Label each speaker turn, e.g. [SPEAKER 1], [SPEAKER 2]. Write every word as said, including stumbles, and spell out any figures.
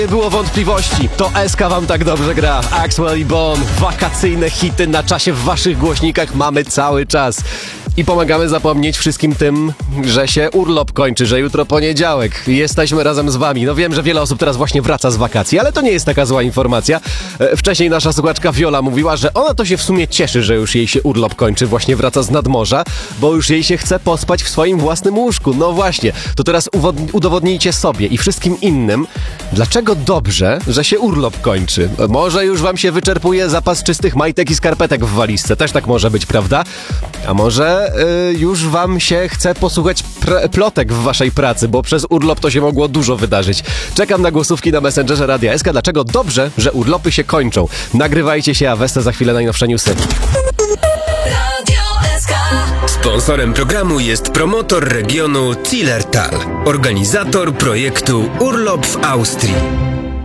[SPEAKER 1] Nie było wątpliwości, to S K wam tak dobrze gra. Axwell i Bone, wakacyjne hity na czasie w waszych głośnikach mamy cały czas. I pomagamy zapomnieć wszystkim tym, że się urlop kończy, że jutro poniedziałek. Jesteśmy razem z wami. No wiem, że wiele osób teraz właśnie wraca z wakacji, ale to nie jest taka zła informacja. Wcześniej nasza słuchaczka Viola mówiła, że ona to się w sumie cieszy, że już jej się urlop kończy, właśnie wraca z nadmorza, bo już jej się chce pospać w swoim własnym łóżku. No właśnie, to teraz udowodnijcie sobie i wszystkim innym, dlaczego dobrze, że się urlop kończy. Może już wam się wyczerpuje zapas czystych majtek i skarpetek w walizce, też tak może być, prawda? A może y, już wam się chce posłuchać pr- plotek w waszej pracy, bo przez urlop to się mogło dużo wydarzyć. Czekam na głosówki na Messengerze Radia S K. Dlaczego dobrze, że urlopy się kończą? Nagrywajcie się, a Westa za chwilę najnowsze newsy.
[SPEAKER 2] Sponsorem programu jest promotor regionu Zillertal, organizator projektu Urlop w Austrii.